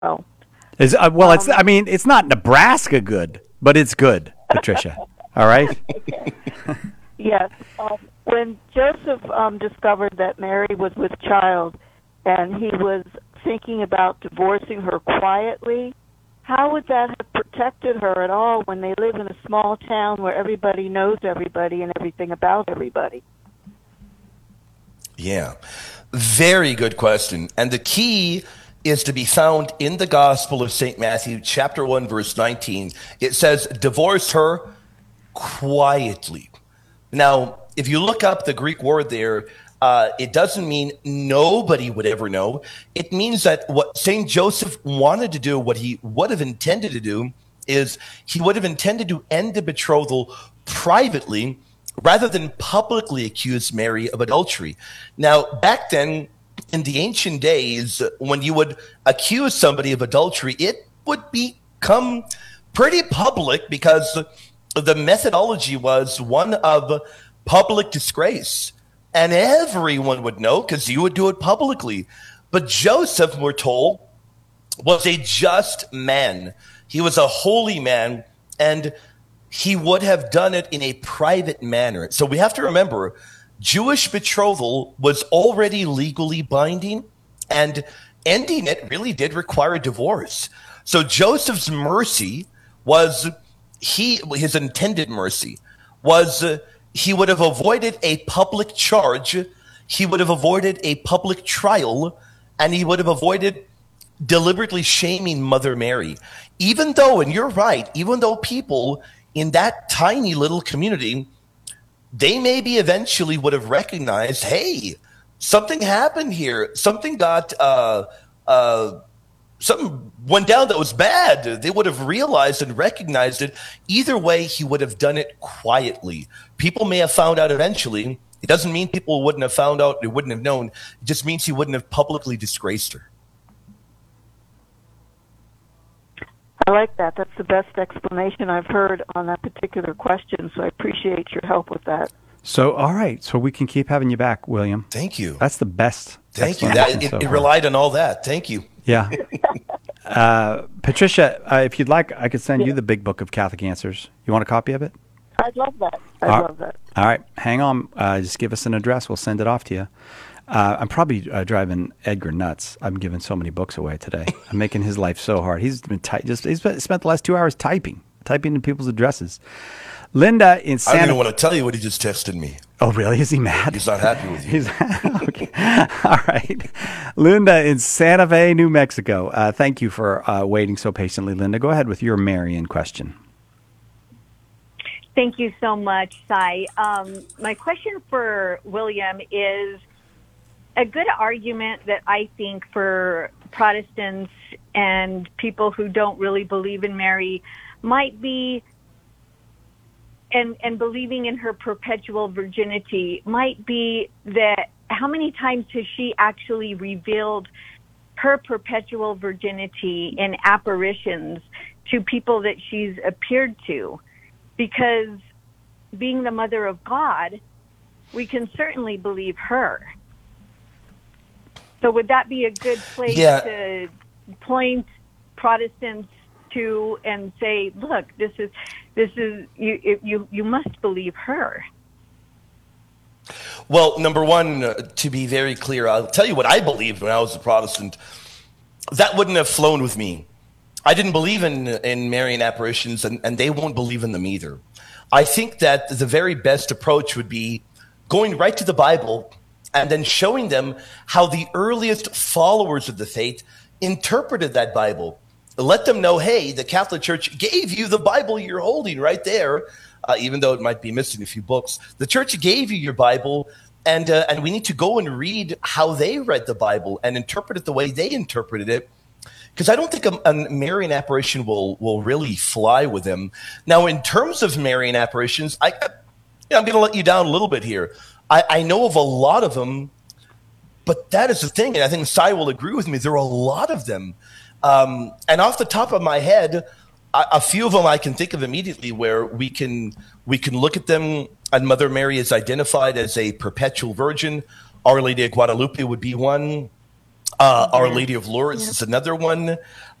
well. Well, it's. I mean, it's not Nebraska good, but it's good, Patricia. All right. Yes. When Joseph discovered that Mary was with child and he was thinking about divorcing her quietly, how would that have protected her at all when they live in a small town where everybody knows everybody and everything about everybody? Yeah. Very good question. And the key is to be found in the Gospel of St. Matthew, chapter 1, verse 19. It says, divorce her quietly. Now, if you look up the Greek word there, it doesn't mean nobody would ever know. It means that what St. Joseph wanted to do, what he would have intended to do, is he would have intended to end the betrothal privately rather than publicly accuse Mary of adultery. Now, back then, in the ancient days, when you would accuse somebody of adultery, it would become pretty public because the methodology was one of public disgrace. And everyone would know because you would do it publicly. But Joseph, we're told, was a just man. He was a holy man, and he would have done it in a private manner. So we have to remember, Jewish betrothal was already legally binding, and ending it really did require a divorce. So Joseph's mercy was his intended mercy was he would have avoided a public charge, he would have avoided a public trial, and he would have avoided deliberately shaming Mother Mary. Even though, and you're right, even though people in that tiny little community, they maybe eventually would have recognized, hey, something happened here. Something something went down that was bad. They would have realized and recognized it. Either way, he would have done it quietly. People may have found out eventually. It doesn't mean people wouldn't have found out, they wouldn't have known. It just means he wouldn't have publicly disgraced her. I like that. That's the best explanation I've heard on that particular question, so I appreciate your help with that. So, all right. So we can keep having you back, William. Thank you. That's the best. Thank you. It relied on all that. Thank you. Yeah. Patricia, if you'd like, I could send you the Big Book of Catholic Answers. You want a copy of it? I'd love that. Love that. All right. Hang on. Just give us an address. We'll send it off to you. I'm probably driving Edgar nuts. I'm giving so many books away today. I'm making his life so hard. He's been he's spent the last 2 hours typing in people's addresses. Linda in Santa. I don't even want to tell you what he just texted me. Oh, really? Is he mad? He's not happy with you. Okay. All right. Linda in Santa Fe, New Mexico. Thank you for waiting so patiently, Linda. Go ahead with your Marian question. Thank you so much, Cy. My question for William is a good argument that I think for Protestants and people who don't really believe in Mary might be, and believing in her perpetual virginity might be that how many times has she actually revealed her perpetual virginity in apparitions to people that she's appeared to? Because being the mother of God, we can certainly believe her. So would that be a good place to point Protestants to and say, look, this is you must believe her? Well, number one, to be very clear, I'll tell you what I believed when I was a Protestant. That wouldn't have flown with me. I didn't believe in Marian apparitions, and they won't believe in them either. I think that the very best approach would be going right to the Bible and then showing them how the earliest followers of the faith interpreted that Bible. Let them know, hey, the Catholic Church gave you the Bible you're holding right there, even though it might be missing a few books. The Church gave you your Bible, and we need to go and read how they read the Bible and interpret it the way they interpreted it, because I don't think a Marian apparition will really fly with them. Now, in terms of Marian apparitions, I'm going to let you down a little bit here. I know of a lot of them, but that is the thing, and I think Cy will agree with me. There are a lot of them. And off the top of my head, a few of them I can think of immediately where we can look at them, and Mother Mary is identified as a perpetual virgin. Our Lady of Guadalupe would be one. Our Lady of Lourdes is another one.